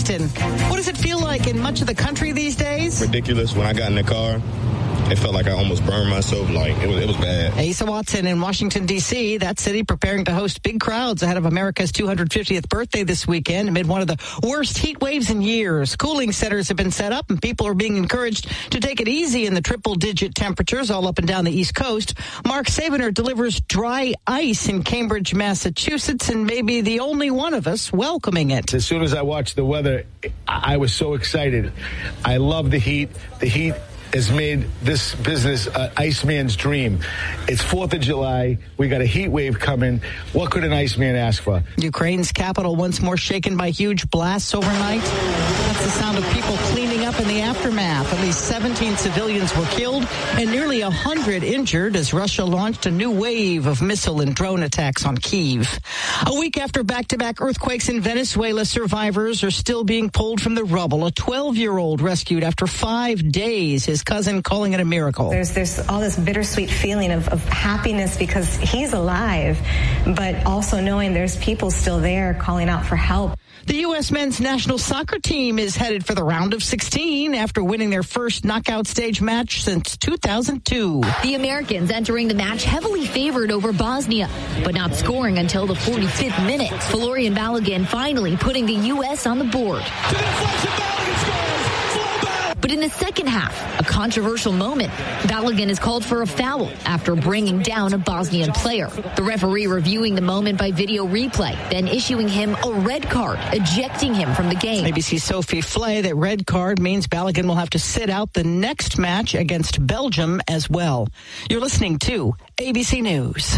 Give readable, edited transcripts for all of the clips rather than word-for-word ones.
Boston. What does it feel like in much of the country these days? Ridiculous. When I got in the car, it felt like I almost burned myself. Like, it was bad. Asa Watson in Washington, D.C., that city preparing to host big crowds ahead of America's 250th birthday this weekend amid one of the worst heat waves in years. Cooling centers have been set up, and people are being encouraged to take it easy in the triple-digit temperatures all up and down the East Coast. Mark Sabaner delivers dry ice in Cambridge, Massachusetts, and maybe the only one of us welcoming it. As soon as I watched the weather, I was so excited. I love the heat. The heat has made this business an Iceman's dream. It's 4th of July. We got a heat wave coming. What could an Iceman ask for? Ukraine's capital once more shaken by huge blasts overnight. That's the sound of people cleaning up in the aftermath. At least 17 civilians were killed and nearly 100 injured as Russia launched a new wave of missile and drone attacks on Kyiv. A week after back-to-back earthquakes in Venezuela, survivors are still being pulled from the rubble. A 12-year-old rescued after 5 days. His cousin calling it a miracle. There's all this bittersweet feeling of happiness because he's alive, but also knowing there's people still there calling out for help. The U.S. men's national soccer team is headed for the round of 16 after winning their first knockout stage match since 2002. The Americans entering the match heavily favored over Bosnia, but not scoring until the 45th minute. Folarin Balogun finally putting the U.S. on the board. But in the second half, a controversial moment, Balogun is called for a foul after bringing down a Bosnian player. The referee reviewing the moment by video replay, then issuing him a red card, ejecting him from the game. ABC Sophie Flay, that red card means Balogun will have to sit out the next match against Belgium as well. You're listening to ABC News.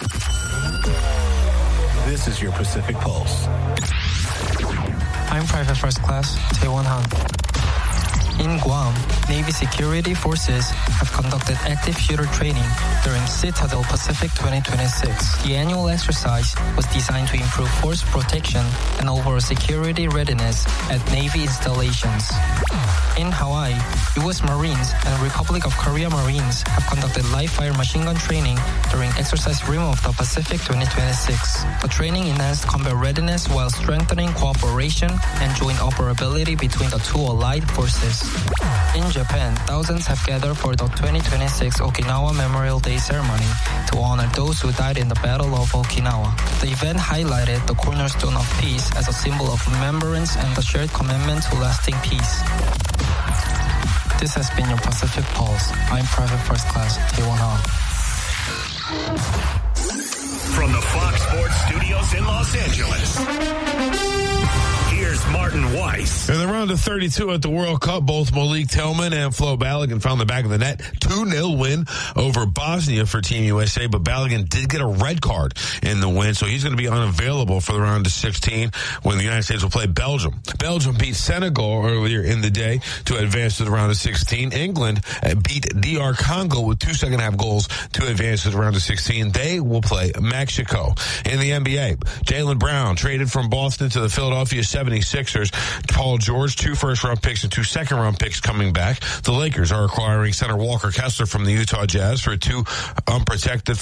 This is your Pacific Pulse. I'm Private First Class Taewon Han. In Guam, Navy security forces have conducted active shooter training during Citadel Pacific 2026. The annual exercise was designed to improve force protection and overall security readiness at Navy installations. In Hawaii, U.S. Marines and Republic of Korea Marines have conducted live-fire machine gun training during Exercise Rim of the Pacific 2026. The training enhanced combat readiness while strengthening cooperation and joint operability between the two allied forces. In Japan, thousands have gathered for the 2026 Okinawa Memorial Day ceremony to honor those who died in the Battle of Okinawa. The event highlighted the cornerstone of peace as a symbol of remembrance and the shared commitment to lasting peace. This has been your Pacific Pulse. I'm Private First Class Taewon Han. From the Fox Sports Studios in Los Angeles, here's Martin Weiss. In the round of 32 at the World Cup, both Malik Tillman and Flo Balogun found the back of the net. 2-0 win over Bosnia for Team USA, but Balogun did get a red card in the win, so he's going to be unavailable for the round of 16 when the United States will play Belgium. Belgium beat Senegal earlier in the day to advance to the round of 16. England beat DR Congo with 2 second-half goals to advance to the round of 16. They will play Mexico. In the NBA, Jaylen Brown traded from Boston to the Philadelphia 76ers. Paul George, 2 first-round picks and 2 second-round picks coming back. The Lakers are acquiring center Walker Kessler from the Utah Jazz for 2 unprotected